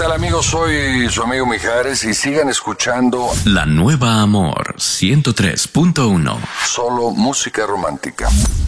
tal, amigos? Soy su amigo Mijares y sigan escuchando La Nueva Amor 103.1. solo música romántica.